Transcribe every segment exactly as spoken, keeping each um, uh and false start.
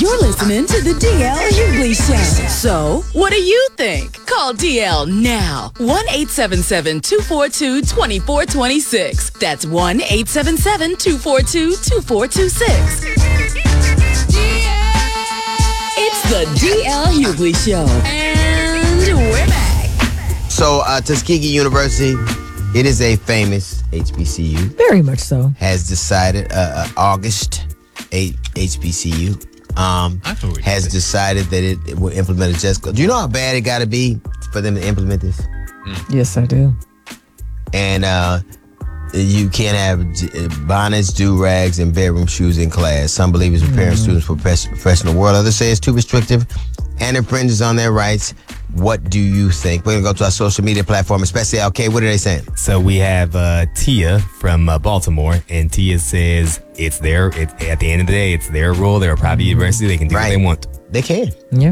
You're listening to the D L Hughley Show. So, what do you think? Call D L now. one eight seven seven, two four two, two four two six. That's one eight seven seven, two four two, two four two six. It's the D L Hughley Show. And we're back. So, uh, Tuskegee University, it is a famous H B C U. Very much so. Has decided, uh, uh, August eighth, H B C U um, has decided that it, it will implement a dress code. Do you know how bad it got to be for them to implement this? Mm. Yes, I do. And uh, you can't have bonnets, do-rags, and bedroom shoes in class. Some believe it's preparing mm. students for the professional world. Others say it's too restrictive and infringes on their rights. What do you think? We're going to go to our social media platform, especially L K. What are they saying? So we have uh, Tia from uh, Baltimore, and Tia says it's their, it, at the end of the day, it's their rule. They're a private university. They can do right. what they want. They can. Yeah.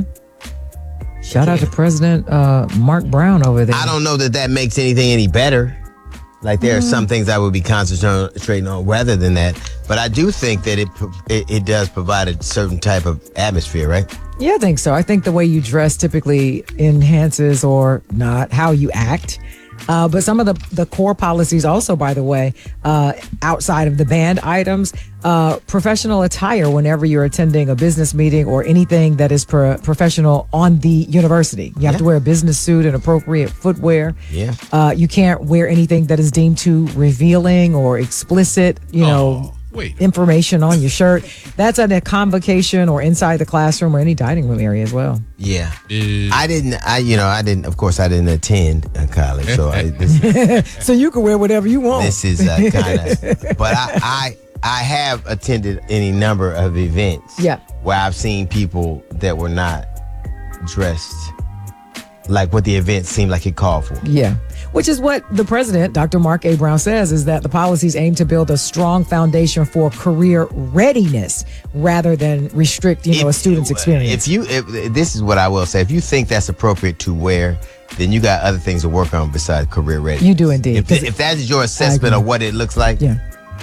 Shout out to President uh, Mark Brown over there. I don't know that that makes anything any better. Like, there mm. are some things I would be concentrating on rather than that. But I do think that it, it it does provide a certain type of atmosphere, right? Yeah, I think so. I think the way you dress typically enhances or not how you act. Uh, but some of the, the core policies also, by the way, uh, outside of the banned items, uh, professional attire whenever you're attending a business meeting or anything that is pro- professional on the university. You have yeah. to wear a business suit and appropriate footwear. Yeah. Uh, you can't wear anything that is deemed too revealing or explicit, you oh. know. Wait. Information on your shirt. That's at a convocation or inside the classroom or any dining room area as well. Yeah. Uh, I didn't, I, you know, I didn't, of course, I didn't attend college. So I, this is, so you can wear whatever you want. This is uh, kind of, but I, I, I have attended any number of events yeah. where I've seen people that were not dressed like what the event seemed like it called for. Yeah. Which is what the president, Doctor Mark A. Brown, says, is that the policies aim to build a strong foundation for career readiness rather than restrict, you know, if, a student's experience. If you, if, this is what I will say, if you think that's appropriate to wear, then you got other things to work on besides career readiness. You do indeed. If, if that's your assessment of what it looks like. Yeah.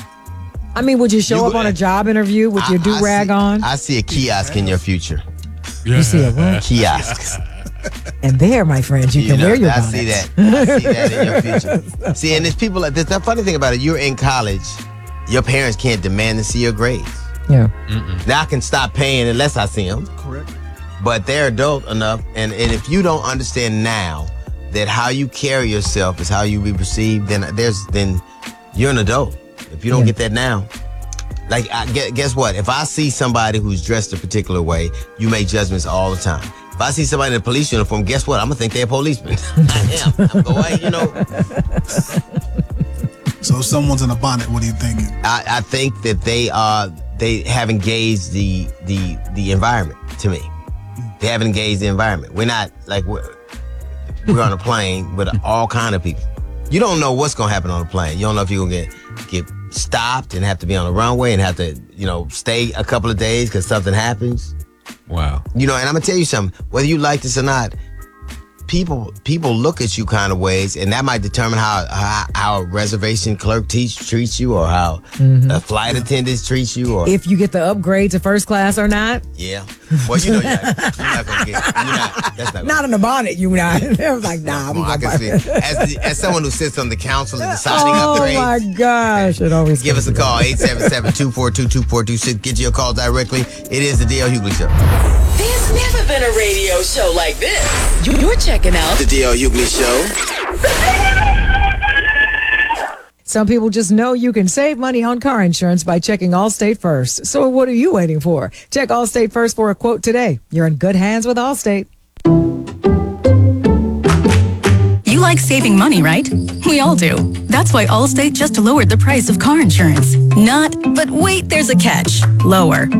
I mean, would you show you, up on a job interview with your do-rag I see, on? I see a kiosk in your future. You see a what? Kiosk. And there, my friends, you, you can know, wear your I bonnets. see that. I see that in your future. See, and there's people like this. The funny thing about it, you're in college, your parents can't demand to see your grades. Yeah. Mm-mm. Now I can stop paying unless I see them. Correct. But they're adult enough, and, and if you don't understand now that how you carry yourself is how you be perceived, then there's then you're an adult. If you don't yeah. get that now, like I, guess what? If I see somebody who's dressed a particular way, you make judgments all the time. If I see somebody in a police uniform, guess what? I'm going to think they're a policeman. I am. I'm going, you know. So if someone's in a bonnet, what are you thinking? I, I think that they are, they have engaged the, the, the environment to me. They haven't engaged the environment. We're not, like, we're, we're on a plane with all kind of people. You don't know what's going to happen on a plane. You don't know if you're going to get, get stopped and have to be on the runway and have to, you know, stay a couple of days because something happens. Wow. You know, and I'm going to tell you something. Whether you like this or not, people people look at you kind of ways, and that might determine how how, how a reservation clerk teach, treats you, or how mm-hmm. a flight attendant treats you, or if you get the upgrade to first class or not. Yeah. Well, you know, you're not, you're not going to get you're not, that's not, not in the bonnet, you not. I was like, nah. Well, I can see. As, the, as someone who sits on the council and deciding oh upgrades. Oh, my gosh. It always give us a call, eight seven seven, two four two, two four two six. Get you a call directly. It is the D L Hughley Show. There's never been a radio show like this. You're checking out the D L Hughley Show. Some people just know you can save money on car insurance by checking Allstate first. So what are you waiting for? Check Allstate first for a quote today. You're in good hands with Allstate. You like saving money, right? We all do. That's why Allstate just lowered the price of car insurance. Not, but wait, there's a catch. Lower.